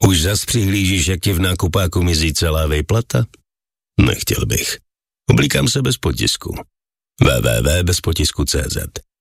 Už zas přihlížíš, jak ti v nákupáku mizí celá výplata? Nechtěl bych. Oblíkám se bez potisku. www.bezpotisku.cz